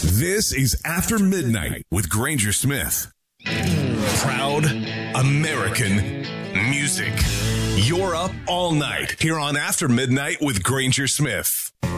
This is After Midnight with Granger Smith. Proud American music. You're up all night here on After Midnight with Granger Smith.